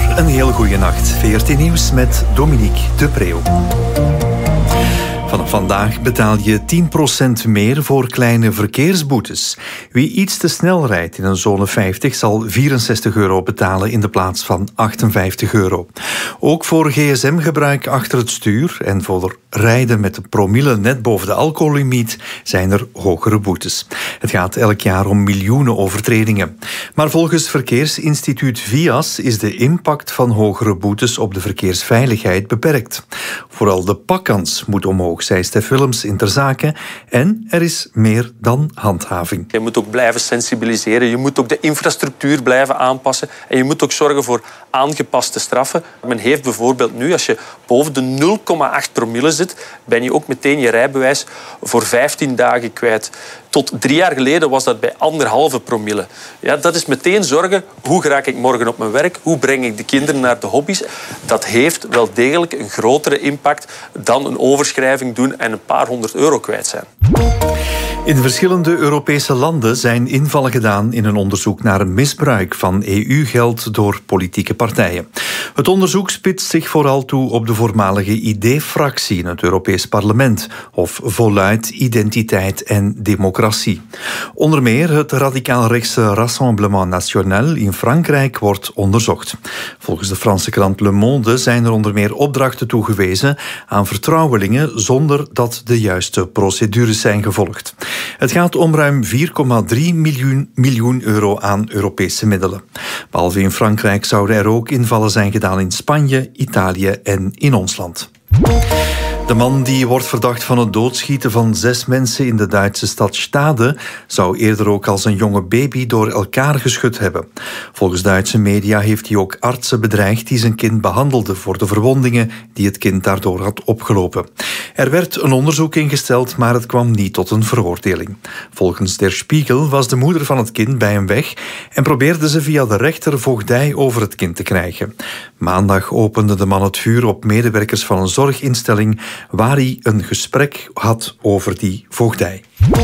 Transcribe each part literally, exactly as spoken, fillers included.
Een heel goede nacht. V R T Nieuws met Dominique de Preeuw. Vanaf vandaag betaal je tien procent meer voor kleine verkeersboetes. Wie iets te snel rijdt in een zone vijftig zal vierenzestig euro betalen in de plaats van achtenvijftig euro. Ook voor gsm-gebruik achter het stuur en voor rijden met een promille net boven de alcohollimiet zijn er hogere boetes. Het gaat elk jaar om miljoenen overtredingen. Maar volgens Verkeersinstituut V I A S is de impact van hogere boetes op de verkeersveiligheid beperkt. Vooral de pakkans moet omhoog, zei Stef Willems in Ter Zake. En er is meer dan handhaving. Je moet ook blijven sensibiliseren. Je moet ook de infrastructuur blijven aanpassen. En je moet ook zorgen voor aangepaste straffen. Men heeft bijvoorbeeld nu, als je boven de nul komma acht promille zit, ben je ook meteen je rijbewijs voor vijftien dagen kwijt. Tot drie jaar geleden was dat bij anderhalve promille. Ja, dat is meteen zorgen, hoe raak ik morgen op mijn werk? Hoe breng ik de kinderen naar de hobby's? Dat heeft wel degelijk een grotere impact dan een overschrijving doen en een paar honderd euro kwijt zijn. In verschillende Europese landen zijn invallen gedaan in een onderzoek naar een misbruik van E U-geld door politieke partijen. Het onderzoek spitst zich vooral toe op de voormalige I D-fractie in het Europees Parlement, of voluit Identiteit en Democratie. Onder meer het radicaal-rechtse Rassemblement National in Frankrijk wordt onderzocht. Volgens de Franse krant Le Monde zijn er onder meer opdrachten toegewezen aan vertrouwelingen zonder dat de juiste procedures zijn gevolgd. Het gaat om ruim vier komma drie miljoen, miljoen euro aan Europese middelen. Behalve in Frankrijk zouden er ook invallen zijn gedaan in Spanje, Italië en in ons land. De man die wordt verdacht van het doodschieten van zes mensen in de Duitse stad Stade zou eerder ook als een jonge baby door elkaar geschud hebben. Volgens Duitse media heeft hij ook artsen bedreigd die zijn kind behandelden voor de verwondingen die het kind daardoor had opgelopen. Er werd een onderzoek ingesteld, maar het kwam niet tot een veroordeling. Volgens Der Spiegel was de moeder van het kind bij hem weg en probeerde ze via de rechter voogdij over het kind te krijgen. Maandag opende de man het vuur op medewerkers van een zorginstelling waar hij een gesprek had over die voogdij.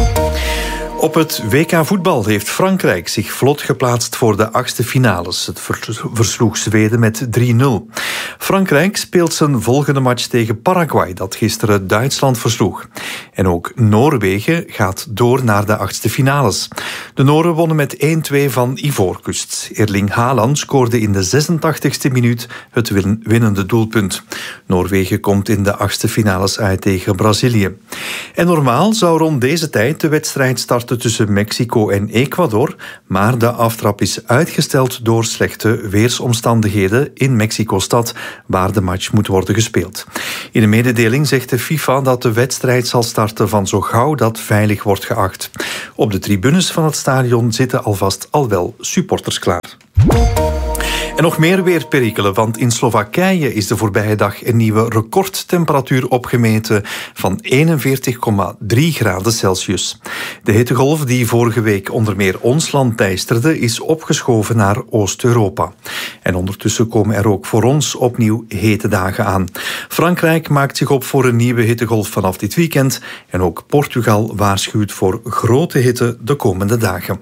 Op het W K voetbal heeft Frankrijk zich vlot geplaatst voor de achtste finales. Het versloeg Zweden met drie nul. Frankrijk speelt zijn volgende match tegen Paraguay, dat gisteren Duitsland versloeg. En ook Noorwegen gaat door naar de achtste finales. De Noren wonnen met één twee van Ivoorkust. Erling Haaland scoorde in de zesentachtigste minuut het winnende doelpunt. Noorwegen komt in de achtste finales uit tegen Brazilië. En normaal zou rond deze tijd de wedstrijd starten tussen Mexico en Ecuador, maar de aftrap is uitgesteld door slechte weersomstandigheden in Mexico-stad, waar de match moet worden gespeeld. In een mededeling zegt de FIFA dat de wedstrijd zal starten van zo gauw dat veilig wordt geacht. Op de tribunes van het stadion zitten alvast al wel supporters klaar. En nog meer weerperikelen, want in Slowakije is de voorbije dag een nieuwe recordtemperatuur opgemeten van eenenveertig komma drie graden Celsius. De hittegolf die vorige week onder meer ons land teisterde is opgeschoven naar Oost-Europa. En ondertussen komen er ook voor ons opnieuw hete dagen aan. Frankrijk maakt zich op voor een nieuwe hittegolf vanaf dit weekend en ook Portugal waarschuwt voor grote hitte de komende dagen.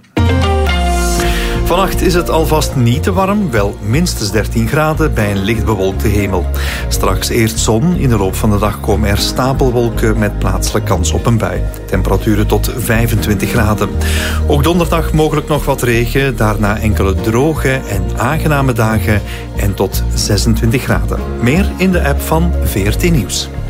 Vannacht is het alvast niet te warm, wel minstens dertien graden bij een licht bewolkte hemel. Straks eerst zon, in de loop van de dag komen er stapelwolken met plaatselijk kans op een bui. Temperaturen tot vijfentwintig graden. Ook donderdag mogelijk nog wat regen, daarna enkele droge en aangename dagen en tot zesentwintig graden. Meer in de app van V R T Nieuws.